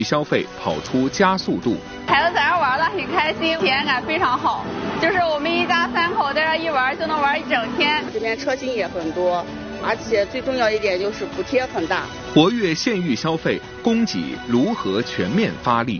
消费跑出加速度。 孩子在这玩得很开心，体验感非常好。就是我们一家3口在这一玩就能玩一整天。 这边车型也很多，而且最重要一点就是补贴很大。 活跃县域消费，供给如何全面发力？